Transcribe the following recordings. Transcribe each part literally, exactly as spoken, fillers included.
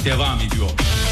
devam ediyor.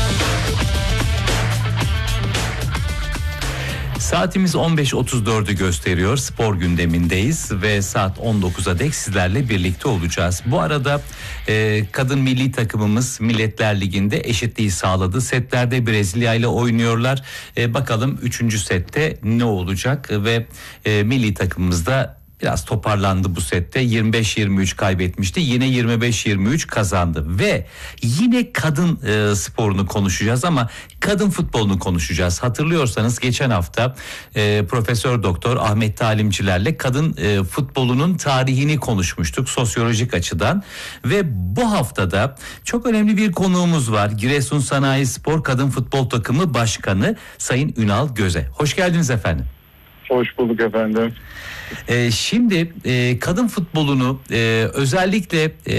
Saatimiz on beş otuz dördü gösteriyor. Spor gündemindeyiz ve saat on dokuza dek sizlerle birlikte olacağız. Bu arada e, kadın milli takımımız Milletler Ligi'nde eşitliği sağladı. Setlerde Brezilya ile oynuyorlar. E, bakalım üçüncü sette ne olacak ve e, milli takımımızda biraz toparlandı bu sette. yirmi beş yirmi üç kaybetmişti. Yine yirmi beş yirmi üç kazandı ve yine kadın e, sporunu konuşacağız ama kadın futbolunu konuşacağız. Hatırlıyorsanız geçen hafta e, Profesör Doktor Ahmet Talimcilerle kadın e, futbolunun tarihini konuşmuştuk sosyolojik açıdan ve bu haftada çok önemli bir konuğumuz var. Giresun Sanayi Spor Kadın Futbol Takımı Başkanı Sayın Ünal Göze. Hoş geldiniz efendim. Hoş bulduk efendim. Ee, şimdi e, kadın futbolunu e, özellikle e,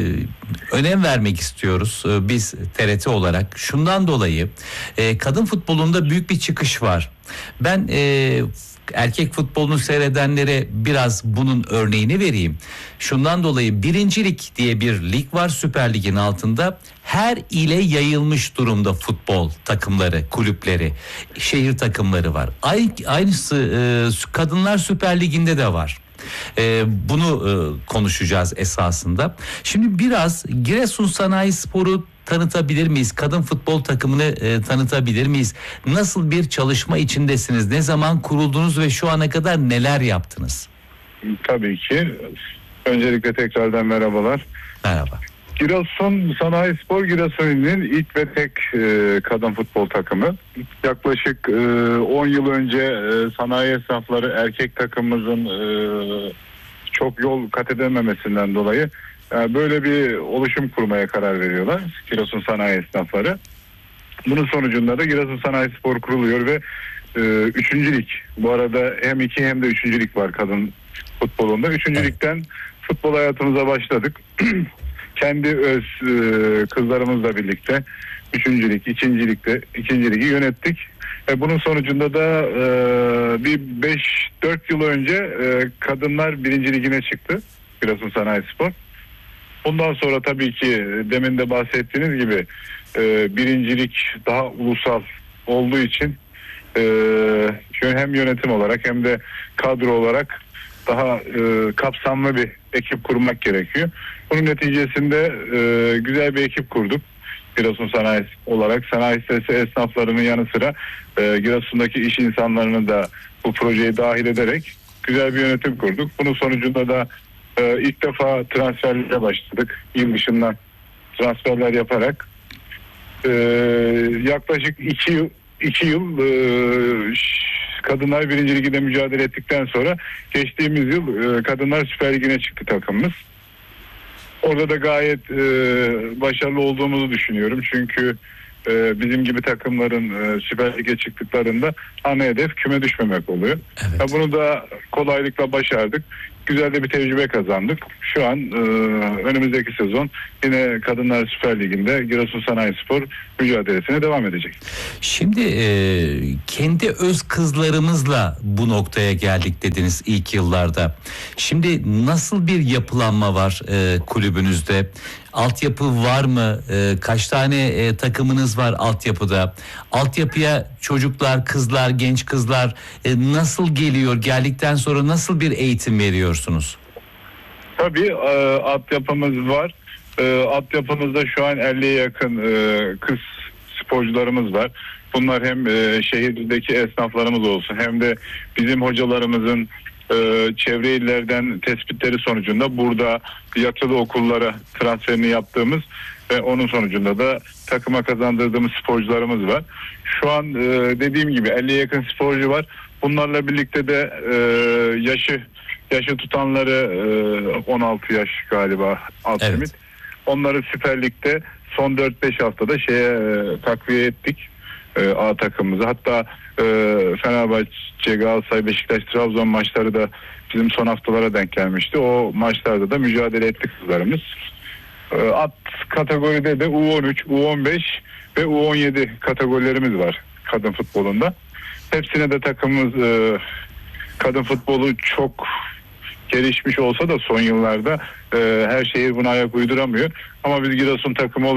önem vermek istiyoruz e, biz T R T olarak. Şundan dolayı e, kadın futbolunda büyük bir çıkış var. Ben e, erkek futbolunu seyredenlere biraz bunun örneğini vereyim. Şundan dolayı birincilik diye bir lig var Süper Lig'in altında. Her ile yayılmış durumda futbol takımları, kulüpleri, şehir takımları var. Aynısı e, Kadınlar Süper Ligi'nde de var. E, bunu e, konuşacağız esasında. Şimdi biraz Giresun Sanayi Sporu tanıtabilir miyiz? Kadın futbol takımını e, tanıtabilir miyiz? Nasıl bir çalışma içindesiniz? Ne zaman kuruldunuz ve şu ana kadar neler yaptınız? Tabii ki. Öncelikle tekrardan merhabalar. Merhaba. Giresun Sanayi Spor Giresun'un ilk ve tek e, kadın futbol takımı. Yaklaşık e, on yıl önce e, sanayi esnafları erkek takımımızın e, çok yol kat edememesinden dolayı e, böyle bir oluşum kurmaya karar veriyorlar Giresun Sanayi esnafları. Bunun sonucunda da Giresun Sanayi Spor kuruluyor ve e, üçüncü lig. Bu arada hem iki hem de üçüncü lig var kadın futbolunda. Üçüncü ligden futbol hayatımıza başladık. Kendi öz e, kızlarımızla birlikte üçüncü lig, ikinci ligde ikinci ligi yönettik. E, bunun sonucunda da e, bir beş dört yıl önce e, kadınlar birinci ligine çıktı Giresun Sanayi Spor. Bundan sonra tabii ki demin de bahsettiğiniz gibi e, birincilik daha ulusal olduğu için e, hem yönetim olarak hem de kadro olarak daha e, kapsamlı bir ekip kurmak gerekiyor. Bunun neticesinde e, güzel bir ekip kurduk. Giresun Sanayi olarak sanayi sitesi esnaflarının yanı sıra e, Giresun'daki iş insanlarını da bu projeye dahil ederek güzel bir yönetim kurduk. Bunun sonucunda da e, ilk defa transferlere başladık. Yıl dışından transferler yaparak e, yaklaşık iki yıl iki yıl e, Kadınlar birinci Ligi'de mücadele ettikten sonra geçtiğimiz yıl e, Kadınlar Süper Ligi'ne çıktı takımımız. Orada da gayet e, başarılı olduğumuzu düşünüyorum. Çünkü e, bizim gibi takımların e, Süper Lig'e çıktıklarında ana hedef küme düşmemek oluyor. Evet. Ya bunu da kolaylıkla başardık. Güzel de bir tecrübe kazandık. Şu an e, önümüzdeki sezon yine Kadınlar Süper Ligi'nde Giresun Sanayi Spor mücadelesine devam edecek. Şimdi e, kendi öz kızlarımızla bu noktaya geldik dediniz ilk yıllarda. Şimdi nasıl bir yapılanma var e, kulübünüzde? Altyapı var mı? E, kaç tane e, takımınız var altyapıda? Altyapıya çocuklar, kızlar, genç kızlar e, nasıl geliyor? Geldikten sonra nasıl bir eğitim veriyorsunuz? Tabii e, altyapımız var. E, altyapımızda şu an elliye yakın e, kız sporcularımız var. Bunlar hem e, şehirdeki esnaflarımız olsun hem de bizim hocalarımızın e, çevre illerden tespitleri sonucunda burada yatılı okullara transferini yaptığımız ve onun sonucunda da takıma kazandırdığımız sporcularımız var. Şu an e, dediğim gibi elliye yakın sporcu var. Bunlarla birlikte de e, yaşı yaşı tutanları e, on altı yaş galiba alt Evet. limit. Onları Süper Lig'de son dört beş haftada şeye e, takviye ettik e, A takımımıza. Hatta e, Fenerbahçe, Galatasaray, Beşiktaş, Trabzon maçları da bizim son haftalara denk gelmişti. O maçlarda da mücadele ettik kızlarımız. E, at kategoride de U on üç, U on beş ve U on yedi kategorilerimiz var kadın futbolunda. Hepsine de takımımız e, kadın futbolu çok gelişmiş olsa da son yıllarda e, her şehir buna ayak uyduramıyor. Ama biz Giresun takımı olarak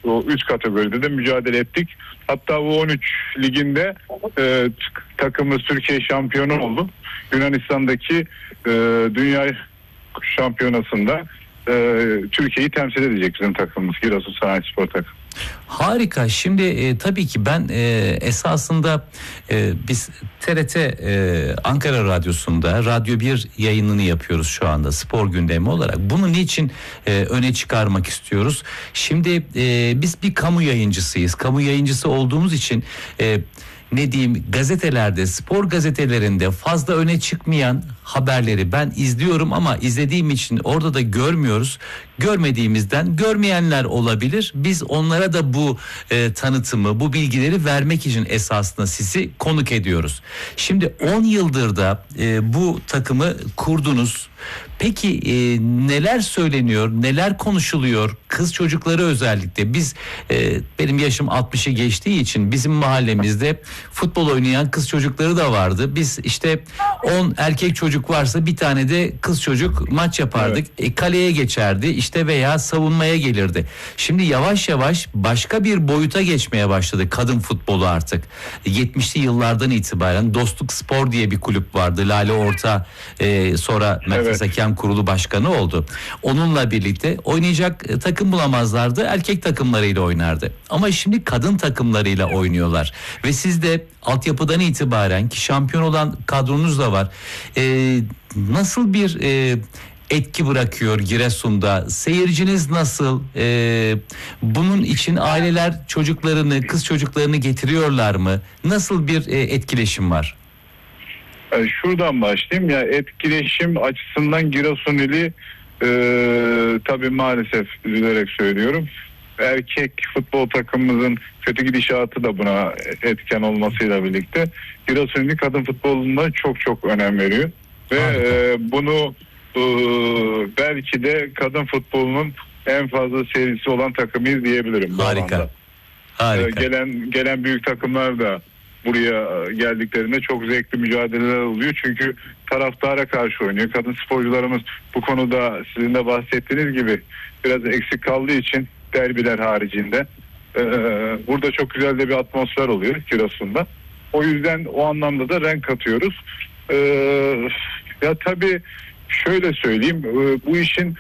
o üç kategoride de mücadele ettik. Hatta U on üç liginde e, takımımız Türkiye şampiyonu oldu. Yunanistan'daki e, dünya şampiyonasında e, Türkiye'yi temsil edecek bizim takımımız, Giresun Sanayispor takımı. Harika. Şimdi e, tabii ki ben e, esasında e, biz T R T e, Ankara Radyosu'nda Radyo bir yayınını yapıyoruz şu anda spor gündemi olarak. Bunu niçin e, öne çıkarmak istiyoruz? Şimdi e, biz bir kamu yayıncısıyız. Kamu yayıncısı olduğumuz için e, ne diyeyim, gazetelerde, spor gazetelerinde fazla öne çıkmayan haberleri ben izliyorum ama izlediğim için orada da görmüyoruz. Görmediğimizden görmeyenler olabilir. Biz onlara da bu e, tanıtımı, bu bilgileri vermek için esasında sizi konuk ediyoruz. Şimdi on yıldır da e, bu takımı kurdunuz. Peki e, neler söyleniyor, neler konuşuluyor? Kız çocukları özellikle. Biz e, benim yaşım altmışı geçtiği için bizim mahallemizde futbol oynayan kız çocukları da vardı. Biz işte on erkek çocuk varsa bir tane de kız çocuk maç yapardık. Evet. E, kaleye geçerdi işte veya savunmaya gelirdi. Şimdi yavaş yavaş başka bir boyuta geçmeye başladı kadın futbolu artık. yetmişli yıllardan itibaren Dostluk Spor diye bir kulüp vardı. Lale Orta e, sonra Merkez evet. Hakem Kurulu Başkanı oldu. Onunla birlikte oynayacak e, takım bulamazlardı. Erkek takımlarıyla oynardı. Ama şimdi kadın takımlarıyla oynuyorlar. Ve siz de altyapıdan itibaren ki şampiyon olan kadronuz da var. E, nasıl bir e, etki bırakıyor Giresun'da? Seyirciniz nasıl? Ee, bunun için aileler çocuklarını, kız çocuklarını getiriyorlar mı? Nasıl bir e, etkileşim var? Yani şuradan başlayayım ya, etkileşim açısından Giresun ili e, tabii maalesef üzülerek söylüyorum. Erkek futbol takımımızın kötü gidişatı da buna etken olmasıyla birlikte Giresun ili kadın futboluna çok çok önem veriyor. Ve e, bunu Ee, belki de kadın futbolunun en fazla serisi olan takımıyız diyebilirim. Harika. Harika. Ee, gelen gelen büyük takımlar da buraya geldiklerinde çok zevkli mücadeleler oluyor. Çünkü taraftara karşı oynuyor. Kadın sporcularımız bu konuda sizin de bahsettiğiniz gibi biraz eksik kaldığı için derbiler haricinde ee, burada çok güzel de bir atmosfer oluyor Giresun'da. O yüzden o anlamda da renk katıyoruz. Ee, ya tabii şöyle söyleyeyim, bu işin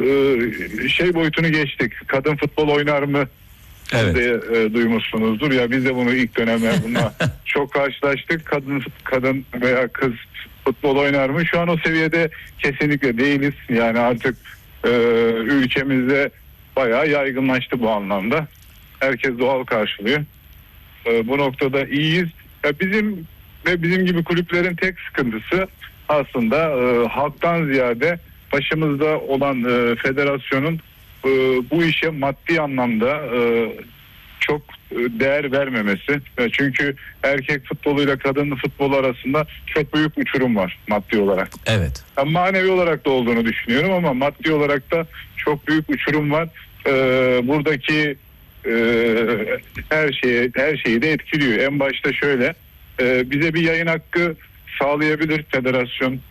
şey boyutunu geçtik. Kadın futbol oynar mı? Evet. De, e, duymuşsunuzdur ya, biz de bunu ilk dönemlerde çok karşılaştık. Kadın kadın veya kız futbol oynar mı? Şu an o seviyede kesinlikle değiliz. Yani artık e, ülkemizde bayağı yaygınlaştı bu anlamda. Herkes doğal karşılıyor. E, bu noktada iyiyiz. Ya bizim ve bizim gibi kulüplerin tek sıkıntısı aslında e, halktan ziyade başımızda olan e, federasyonun e, bu işe maddi anlamda e, çok e, değer vermemesi. E, çünkü erkek futboluyla kadın futbolu arasında çok büyük uçurum var maddi olarak. Evet. Yani manevi olarak da olduğunu düşünüyorum ama maddi olarak da çok büyük uçurum var. E, buradaki e, her şeye her şeyi de etkiliyor. En başta şöyle, e, bize bir yayın hakkı sağlayabilir federasyon.